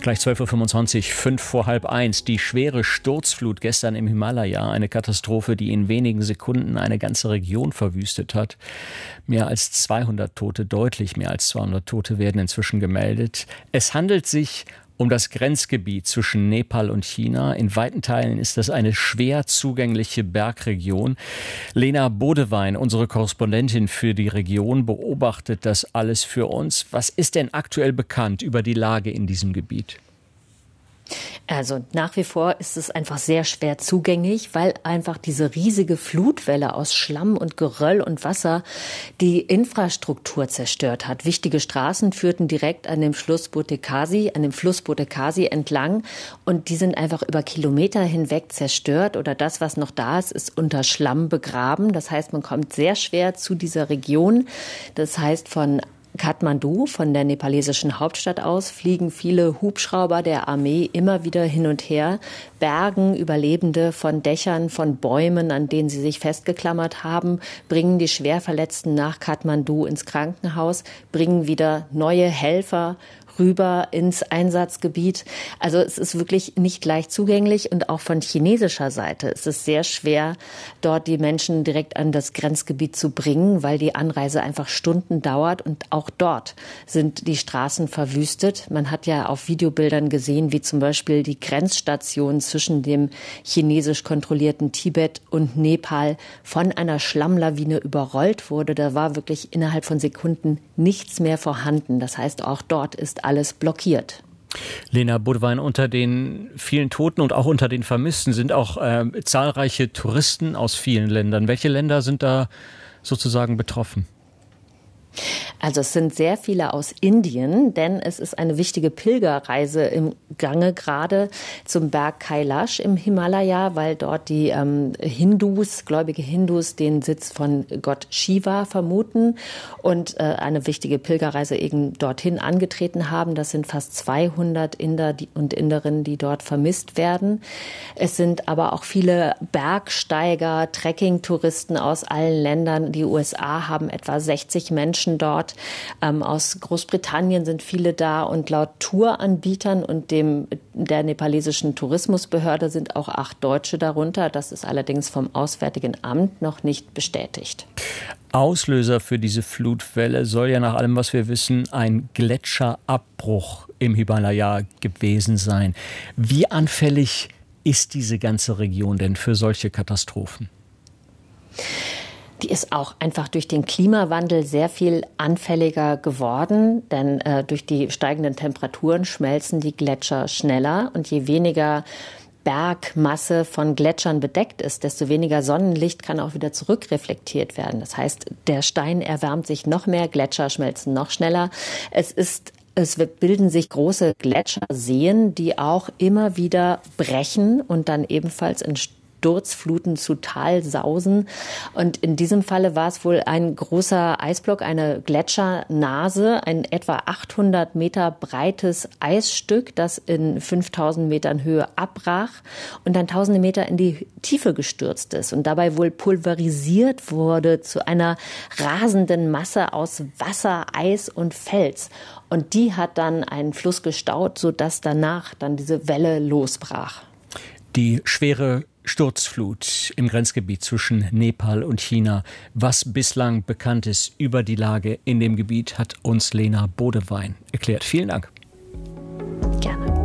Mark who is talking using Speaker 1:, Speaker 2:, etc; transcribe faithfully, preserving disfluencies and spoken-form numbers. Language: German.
Speaker 1: Gleich zwölf Uhr fünfundzwanzig, fünf vor halb eins. Die schwere Sturzflut gestern im Himalaya. Eine Katastrophe, die in wenigen Sekunden eine ganze Region verwüstet hat. Mehr als zweihundert Tote, deutlich mehr als zweihundert Tote werden inzwischen gemeldet. Es handelt sich um das Grenzgebiet zwischen Nepal und China. In weiten Teilen ist das eine schwer zugängliche Bergregion. Lena Bodewein, unsere Korrespondentin für die Region, beobachtet das alles für uns. Was ist denn aktuell bekannt über die Lage in diesem Gebiet?
Speaker 2: Also nach wie vor ist es einfach sehr schwer zugänglich, weil einfach diese riesige Flutwelle aus Schlamm und Geröll und Wasser die Infrastruktur zerstört hat. Wichtige Straßen führten direkt an dem Fluss Butekashi, an dem Fluss Butekashi entlang und die sind einfach über Kilometer hinweg zerstört oder das, was noch da ist, ist unter Schlamm begraben. Das heißt, man kommt sehr schwer zu dieser Region. Das heißt, von Kathmandu, von der nepalesischen Hauptstadt aus, fliegen viele Hubschrauber der Armee immer wieder hin und her, bergen Überlebende von Dächern, von Bäumen, an denen sie sich festgeklammert haben, bringen die Schwerverletzten nach Kathmandu ins Krankenhaus, bringen wieder neue Helfer rüber ins Einsatzgebiet. Also es ist wirklich nicht leicht zugänglich und auch von chinesischer Seite ist es sehr schwer, dort die Menschen direkt an das Grenzgebiet zu bringen, weil die Anreise einfach Stunden dauert und auch dort sind die Straßen verwüstet. Man hat ja auf Videobildern gesehen, wie zum Beispiel die Grenzstation zwischen dem chinesisch kontrollierten Tibet und Nepal von einer Schlammlawine überrollt wurde. Da war wirklich innerhalb von Sekunden nichts mehr vorhanden. Das heißt, auch dort ist alles blockiert.
Speaker 1: Lena Bodewein, unter den vielen Toten und auch unter den Vermissten sind auch äh, zahlreiche Touristen aus vielen Ländern. Welche Länder sind da sozusagen betroffen?
Speaker 2: Also es sind sehr viele aus Indien, denn es ist eine wichtige Pilgerreise im Gange gerade zum Berg Kailash im Himalaya, weil dort die ähm, Hindus, gläubige Hindus, den Sitz von Gott Shiva vermuten und äh, eine wichtige Pilgerreise eben dorthin angetreten haben. Das sind fast zweihundert Inder und Inderinnen, die dort vermisst werden. Es sind aber auch viele Bergsteiger, Trekkingtouristen aus allen Ländern. Die U S A haben etwa sechzig Menschen dort. Ähm, aus Großbritannien sind viele da und laut Touranbietern und dem der nepalesischen Tourismusbehörde sind auch acht Deutsche darunter. Das ist allerdings vom Auswärtigen Amt noch nicht bestätigt.
Speaker 1: Auslöser für diese Flutwelle soll ja nach allem, was wir wissen, ein Gletscherabbruch im Himalaya gewesen sein. Wie anfällig ist diese ganze Region denn für solche Katastrophen?
Speaker 2: Die ist auch einfach durch den Klimawandel sehr viel anfälliger geworden, denn äh, durch die steigenden Temperaturen schmelzen die Gletscher schneller und je weniger Bergmasse von Gletschern bedeckt ist, desto weniger Sonnenlicht kann auch wieder zurückreflektiert werden. Das heißt, der Stein erwärmt sich noch mehr, Gletscher schmelzen noch schneller. Es ist Es bilden sich große Gletscherseen, die auch immer wieder brechen und dann ebenfalls in Sturzfluten zu Tal sausen. Und in diesem Falle war es wohl ein großer Eisblock, eine Gletschernase, ein etwa achthundert Meter breites Eisstück, das in fünftausend Metern Höhe abbrach und dann tausende Meter in die Tiefe gestürzt ist und dabei wohl pulverisiert wurde zu einer rasenden Masse aus Wasser, Eis und Fels. Und die hat dann einen Fluss gestaut, sodass danach dann diese Welle losbrach.
Speaker 1: Die schwere Sturzflut im Grenzgebiet zwischen Nepal und China. Was bislang bekannt ist über die Lage in dem Gebiet, hat uns Lena Bodewein erklärt. Vielen Dank.
Speaker 2: Gerne.